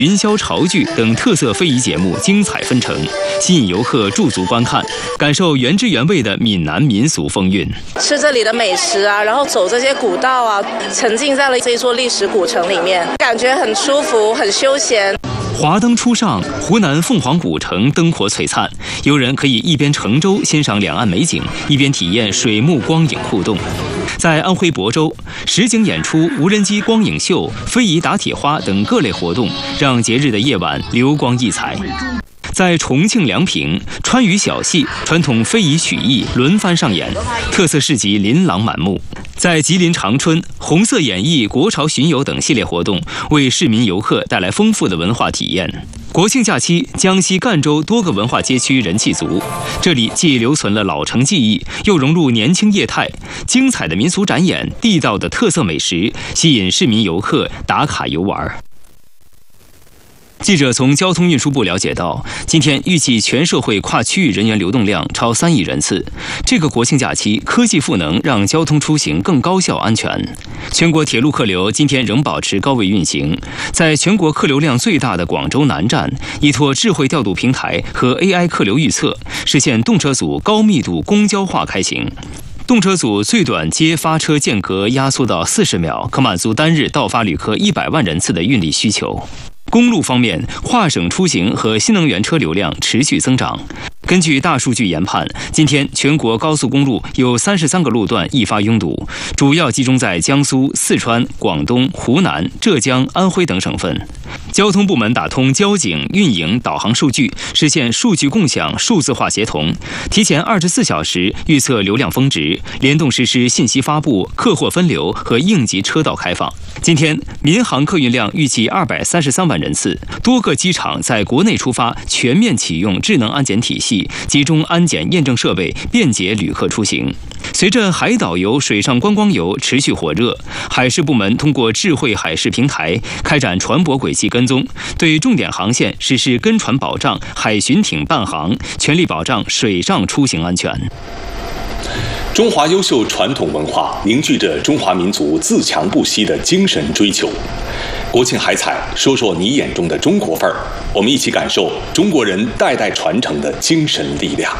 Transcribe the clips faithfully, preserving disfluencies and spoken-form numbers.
云霄潮剧等特色非遗节目精彩纷呈，吸引游客驻足观看，感受原汁原味的闽南民俗风韵。 吃这里的美食啊，然后走这些古道啊，沉浸在了这一座历史古城里面，感觉很舒服，很休闲。 华灯初上，湖南凤凰古城灯火璀璨，游人可以一边乘舟欣赏两岸美景，一边体验水幕光影互动。在安徽亳州，实景演出、无人机光影秀、非遗打铁花等各类活动，让节日的夜晚流光溢彩。在重庆梁平，川渝小戏、传统非遗曲艺轮番上演，特色市集琳琅满目。在吉林长春，红色演艺、国潮巡游等系列活动为市民游客带来丰富的文化体验。国庆假期，江西赣州多个文化街区人气足，这里既留存了老城记忆，又融入年轻业态，精彩的民俗展演、地道的特色美食，吸引市民游客打卡游玩。记者从交通运输部了解到，今天预计全社会跨区域人员流动量超三亿人次。这个国庆假期，科技赋能让交通出行更高效安全。全国铁路客流今天仍保持高位运行。在全国客流量最大的广州南站，依托智慧调度平台和 A I 客流预测，实现动车组高密度公交化开行。动车组最短接发车间隔压缩到四十秒，可满足单日到发旅客一百万人次的运力需求。公路方面，跨省出行和新能源车流量持续增长。根据大数据研判，今天全国高速公路有三十三个路段易发拥堵，主要集中在江苏、四川、广东、湖南、浙江、安徽等省份。交通部门打通交警、运营、导航数据，实现数据共享、数字化协同，提前二十四小时预测流量峰值，联动实施信息发布、客货分流和应急车道开放。今天民航客运量预计二百三十三万人次，多个机场在国内出发全面启用智能安检体系，集中安检验证设备，便捷旅客出行。随着海岛游、水上观光游持续火热，海事部门通过智慧海事平台开展船舶轨迹跟踪，对重点航线实施跟船保障、海巡艇伴航，全力保障水上出行安全。 中华优秀传统文化凝聚着中华民族自强不息的精神追求。国庆海彩，说说你眼中的中国范儿，我们一起感受中国人代代传承的精神力量。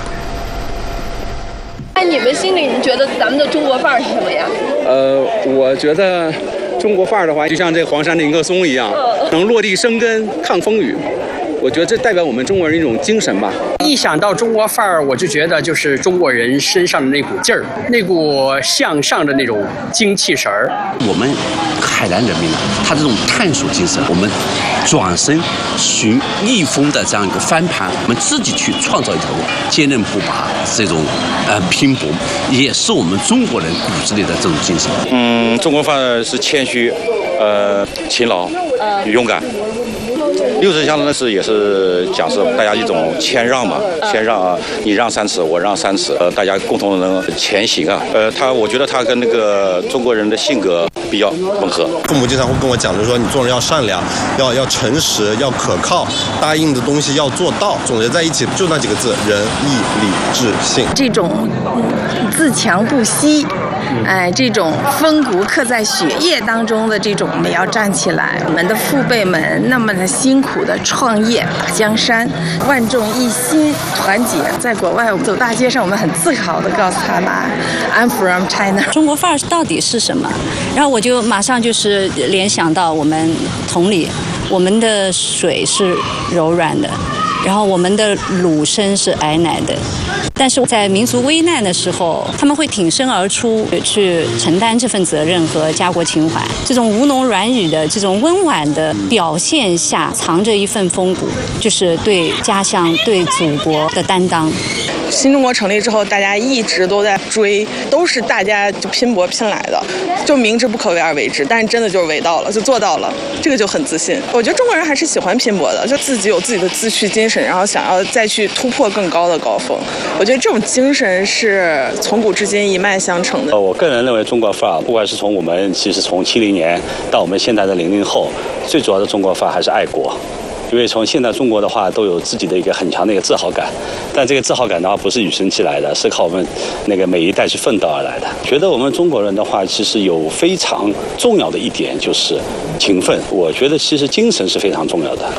在你们心里，你觉得咱们的中国范儿是什么呀？ 呃，我觉得中国范儿的话，就像这黄山的一棵松一样，能落地生根、抗风雨。我觉得这代表我们中国人一种精神吧。 一想到中国范儿，我就觉得就是中国人身上的那股劲儿，那股向上的那种精气神儿。 我们海南人民呢，他这种探索精神，我们转身寻逆风的这样一个翻盘，我们自己去创造一条路，坚韧不拔，这种呃拼搏，也是我们中国人骨子里的这种精神。 嗯，中国范儿是谦虚，呃，勤劳，勇敢。六十乡呢是也是讲是大家一种谦让嘛，谦让啊，你让三尺，我让三尺，呃，大家共同能前行啊。呃，他我觉得他跟那个中国人的性格比较吻合。 父母经常会跟我讲，就是说你做人要善良，要要诚实，要可靠，答应的东西要做到。总结在一起就那几个字：仁义礼智信。 这种自强不息。哎，这种风骨刻在血液当中的这种，我们要站起来。我们的父辈们那么的辛苦的创业打江山，万众一心，团结。在国外，我们走大街上，我们很自豪地告诉他们 ，I'm from China。 中国范儿到底是什么？然后我就马上就是联想到我们同理，我们的水是柔软的，然后我们的鲁生是矮奶的。但是在民族危难的时候，他们会挺身而出，去承担这份责任和家国情怀。这种吴侬软语的这种温婉的表现下，藏着一份风骨，就是对家乡、对祖国的担当。 新中国成立之后，大家一直都在追，都是大家就拼搏拼来的，就明知不可为而为之，但是真的就是为到了，就做到了，这个就很自信。我觉得中国人还是喜欢拼搏的，就自己有自己的自驱精神，然后想要再去突破更高的高峰。我觉得这种精神是从古至今一脉相承的。 我个人认为，中国范儿，不管是从我们其实从七零年到我们现在的零零后，最主要的中国范儿还是爱国。因为从现在中国的话都有自己的一个很强的一个自豪感，但这个自豪感的话不是与生俱来的，是靠我们那个每一代去奋斗而来的。觉得我们中国人的话，其实有非常重要的一点就是勤奋。我觉得其实精神是非常重要的。